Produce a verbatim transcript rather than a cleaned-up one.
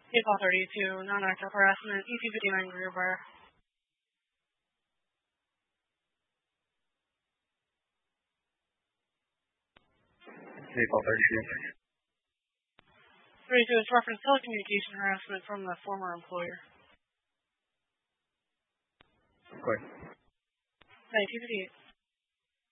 April thirty-two, non-active harassment, E T fifty-nine rear bar. April thirty-two. thirty-two is reference telecommunication harassment from the former employer. Good. nineteen fifty-eight.